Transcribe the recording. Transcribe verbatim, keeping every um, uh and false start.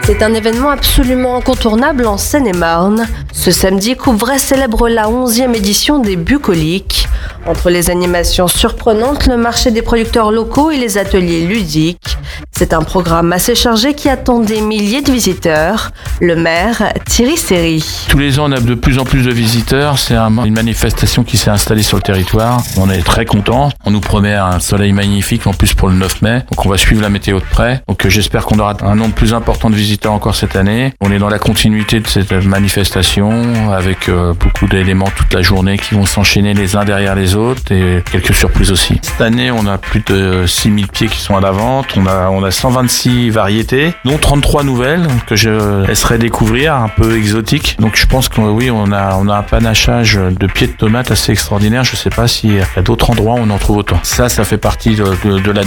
C'est un événement absolument incontournable en Seine-et-Marne. Ce samedi, Coupvray célèbre la onzième édition des Bucoliques. Entre les animations surprenantes, le marché des producteurs locaux et les ateliers ludiques, c'est un programme assez chargé qui attend des milliers de visiteurs. Le maire, Thierry Seri. Tous les ans, on a de plus en plus de visiteurs. C'est un, une manifestation qui s'est installée sur le territoire. On est très contents. On nous promet un soleil magnifique, en plus pour le neuf mai. Donc on va suivre la météo de près. Donc j'espère qu'on aura un nombre plus important de visiteurs encore cette année. On est dans la continuité de cette manifestation avec euh, beaucoup d'éléments toute la journée qui vont s'enchaîner les uns derrière les autres et quelques surprises aussi. Cette année, on a plus de six mille pieds qui sont à la vente. On a, on a cent vingt-six variétés, dont trente-trois nouvelles que je laisserai découvrir, un peu exotiques. Donc je pense que oui, on a, on a un panachage de pieds de tomates assez extraordinaire. Je sais pas s'il y a d'autres endroits où on en trouve autant. Ça, ça fait partie de, de, de la